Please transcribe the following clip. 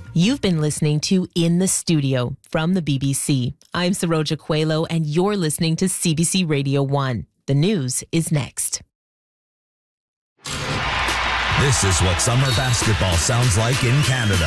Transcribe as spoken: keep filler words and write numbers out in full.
You've been listening to In the Studio from the B B C. I'm Saroja Coelho, and you're listening to C B C Radio one. The news is next. This is what summer basketball sounds like in Canada.